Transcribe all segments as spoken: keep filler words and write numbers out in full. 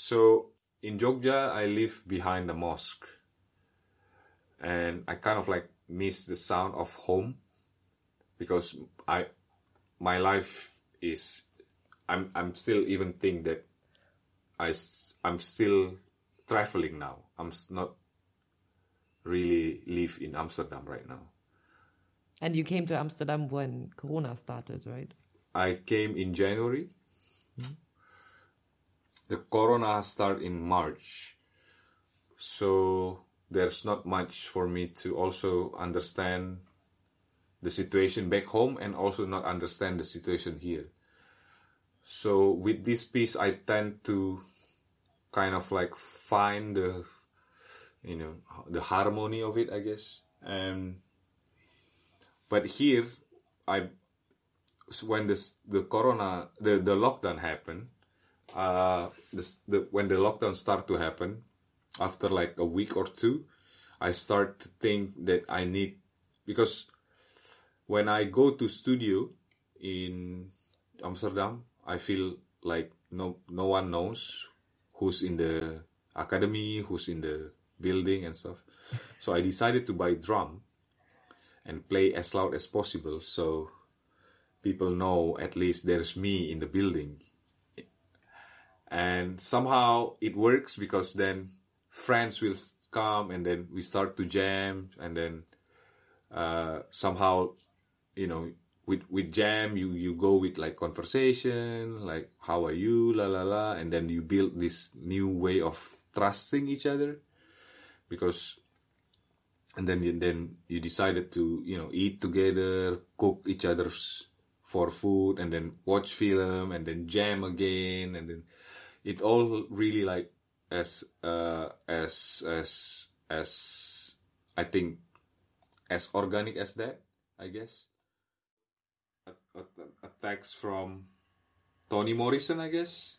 So in Jogja, I live behind a mosque, and I kind of like miss the sound of home, because I, my life is, I'm I'm still even think that I I'm still traveling now. I'm not really live in Amsterdam right now. And you came to Amsterdam when Corona started, right? I came in January. Mm-hmm. The Corona started in March. So there's not much for me to also understand the situation back home and also not understand the situation here. So with this piece, I tend to kind of like find the, you know, the harmony of it, I guess. And but here, I when this the Corona the, the lockdown happened, uh, this, the when the lockdown started to happen, after like a week or two, I start to think that I need, because when I go to studio in Amsterdam, I feel like no no one knows who's in the academy, who's in the building and stuff. So I decided to buy drum and play as loud as possible, so people know at least there's me in the building. And somehow it works, because then friends will come and then we start to jam, and then uh, somehow, you know, with with jam you you go with like conversation, like how are you, la la la, and then you build this new way of trusting each other, because and then then you decided to, you know, eat together, cook each other's for food, and then watch film, and then jam again, and then it all really like as uh as as as I think as organic as that, I guess. A, a, a text from Toni Morrison, I guess,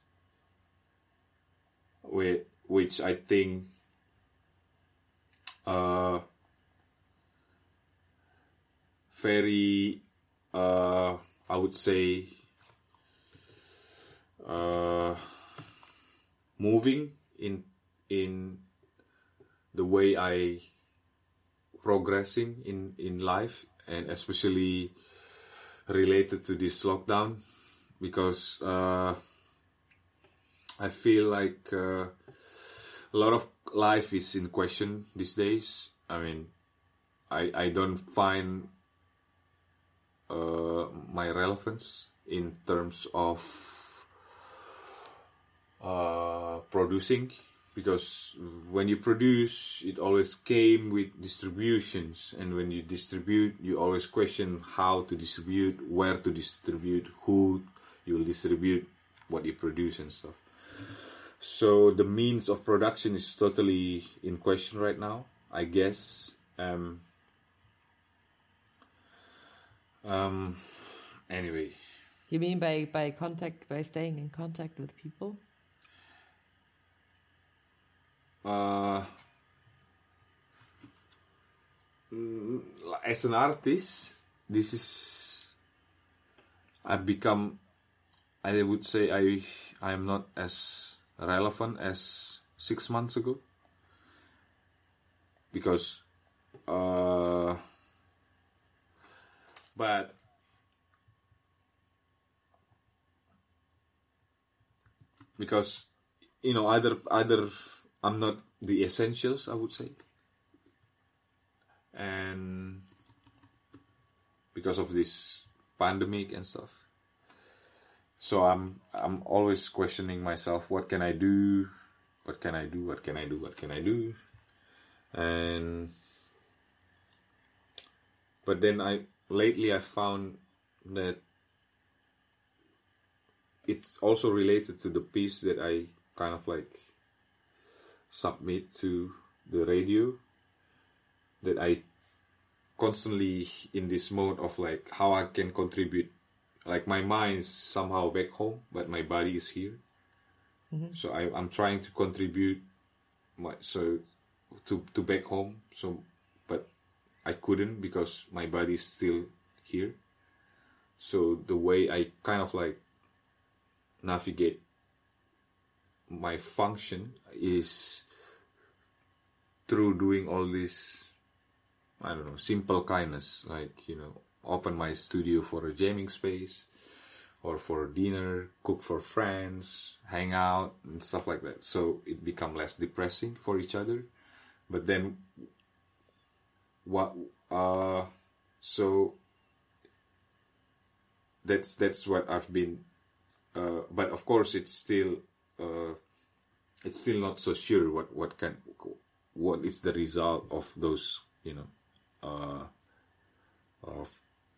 which, which I think uh, very, uh, I would say, uh, moving in in the way I progressing in, in life, and especially related to this lockdown, because uh, I feel like uh, a lot of life is in question these days. I mean, I I don't find uh, my relevance in terms of uh, producing, because when you produce, it always came with distributions, and when you distribute, you always question how to distribute, where to distribute, who you will distribute what you produce and stuff. So the means of production is totally in question right now, I guess. Um, um, anyway. You mean by, by contact, by staying in contact with people? Uh, as an artist, this is, I've become, I would say I I am not as relevant as six months ago, because uh, but because you know other other I'm not the essentials, I would say, and because of this pandemic and stuff. So I'm I'm always questioning myself, what can I do? What can I do? What can I do? What can I do? And but then I lately I found that it's also related to the piece that I kind of like submit to the radio, that I constantly in this mode of like how I can contribute. Like my mind is somehow back home, but my body is here. Mm-hmm. So I, I'm trying to contribute my so to to back home. So, but I couldn't because my body is still here. So the way I kind of like navigate my function is through doing all this, I don't know, simple kindness, like, you know, open my studio for a jamming space or for dinner, cook for friends, hang out and stuff like that. So it become less depressing for each other. But then what, uh, so that's, that's what I've been, uh, but of course it's still, uh, it's still not so sure what, what can, what is the result of those, you know, uh, of,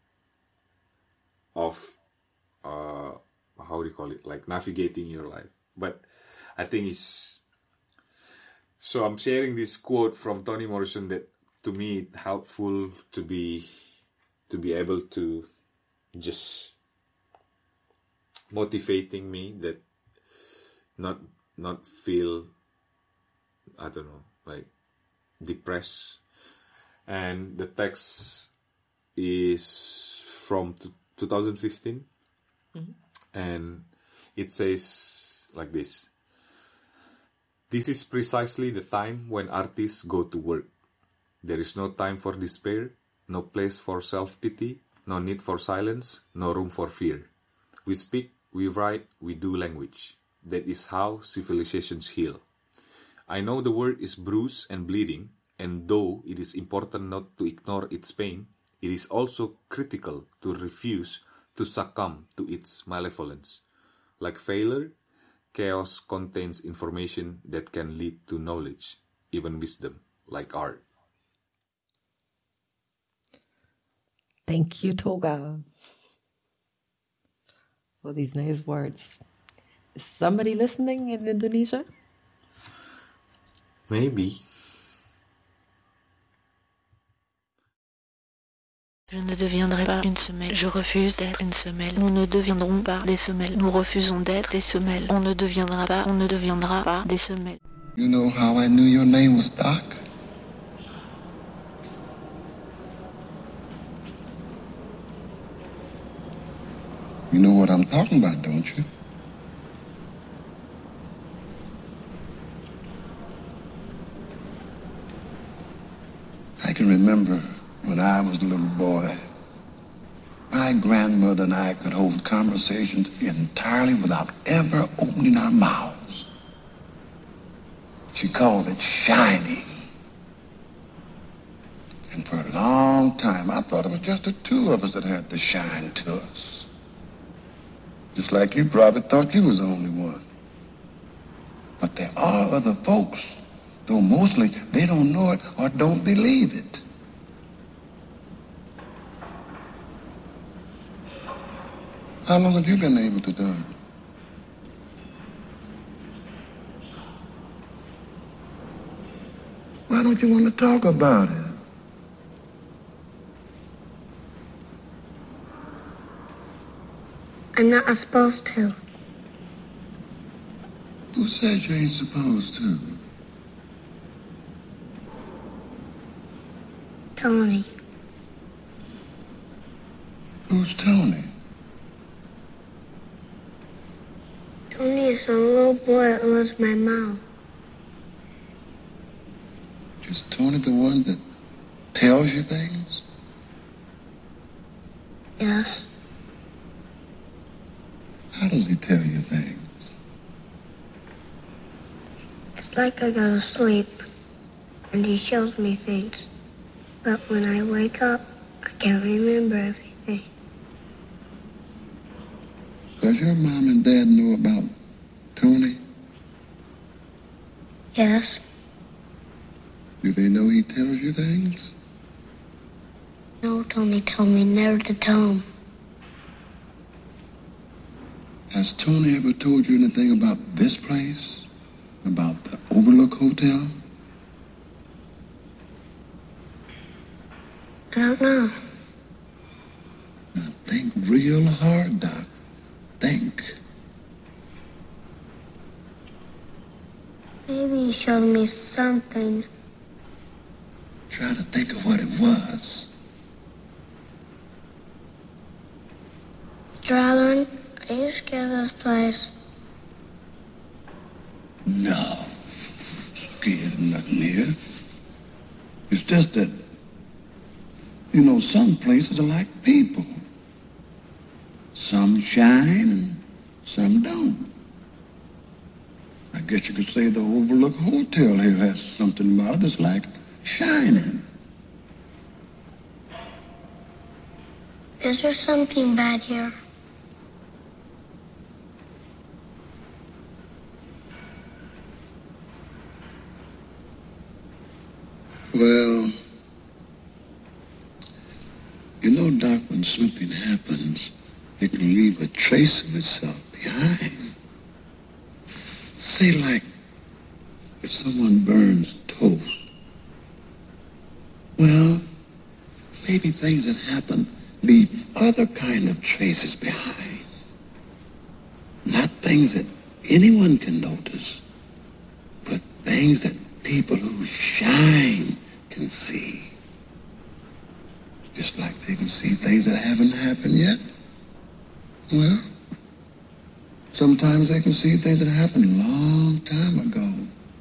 of, uh, how do you call it, like navigating your life. But I think it's, so I'm sharing this quote from Toni Morrison that to me it's helpful to be, to be able to just motivating me, that not, not feel, I don't know, like depressed. And the text is from two thousand fifteen. Mm-hmm. And it says like this: this is precisely the time when artists go to work. There is no time for despair, no place for self-pity, no need for silence, no room for fear. We speak, we write, we do language. That is how civilizations heal. I know the world is bruised and bleeding, and though it is important not to ignore its pain, it is also critical to refuse to succumb to its malevolence. Like failure, chaos contains information that can lead to knowledge, even wisdom, like art. Thank you, Toga, for these nice words. Is somebody listening in Indonesia? Maybe. Je ne deviendrai pas une semelle. Je refuse d'être une semelle. Nous ne deviendrons pas des semelles. Nous refusons d'être des semelles. On ne deviendra pas, on ne deviendra pas des semelles. You know how I knew your name was Doc? You know what I'm talking about, don't you? I can remember when I was a little boy, my grandmother and I could hold conversations entirely without ever opening our mouths. She called it shining. And for a long time, I thought it was just the two of us that had the shine to us. Just like you probably thought you was the only one. But there are other folks, though mostly they don't know it or don't believe it. How long have you been able to do it? Why don't you want to talk about it? I'm not supposed to. Who says you ain't supposed to? Tony. Who's Tony? Tony is a little boy that loves my mouth. Is Tony the one that tells you things? Yes. How does he tell you things? It's like I go to sleep, and he shows me things. But when I wake up, I can't remember everything. Does your mom and dad know about Tony? Yes. Do they know he tells you things? No, Tony told me never to tell him. Has Tony ever told you anything about this place? About the Overlook Hotel? I don't know. Now think real hard, Doc. Think. Maybe he showed me something. Try to think of what it was. Mister Allen, are you scared of this place? No, scared of nothing here. It's just that, you know, some places are like people. Some shine and some don't. I guess you could say the Overlook Hotel here has something about it that's like shining. Is there something bad here? Well, you know, Doc, when something happens, it can leave a trace of itself behind. Say, like, if someone burns toast. Well, maybe things that happen leave other kind of traces behind. Not things that anyone can notice, but things that people who shine can see. Just like they can see things that haven't happened yet. Well, sometimes they can see things that happened a long time ago.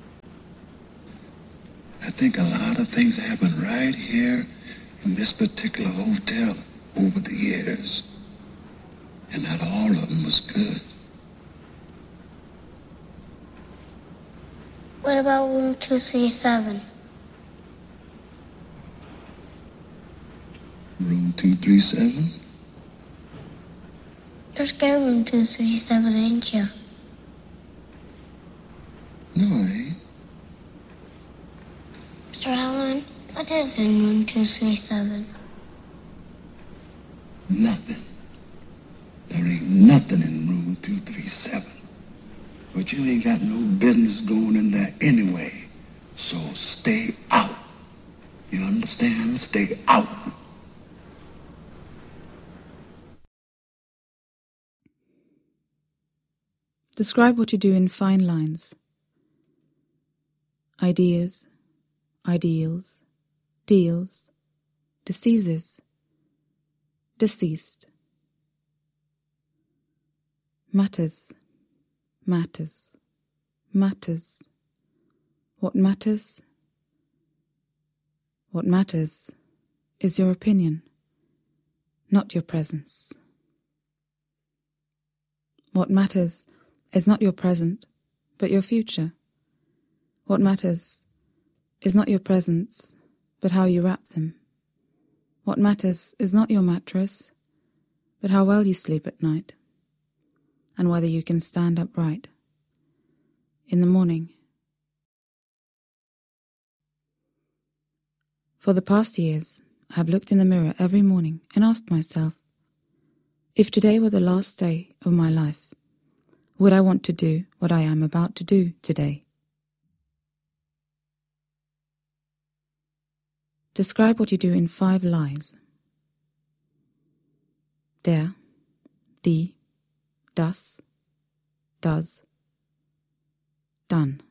I think a lot of things happened right here in this particular hotel over the years. And not all of them was good. What about room two three seven? Room two three seven? You're scared of room two three seven, ain't you? No, I ain't. Mister Allen, what is in room two three seven? Nothing. There ain't nothing in room two three seven. But you ain't got no business going in there anyway. So stay out. You understand? Stay out. Describe what you do in fine lines. Ideas, ideals, deals, diseases, deceased. Matters, matters, matters. What matters? What matters is your opinion, not your presence. What matters is not your present, but your future. What matters is not your presents, but how you wrap them. What matters is not your mattress, but how well you sleep at night, and whether you can stand upright in the morning. For the past years, I have looked in the mirror every morning and asked myself, if today were the last day of my life, would I want to do what I am about to do today? Describe what you do in five lies. Der, die, das, does, done.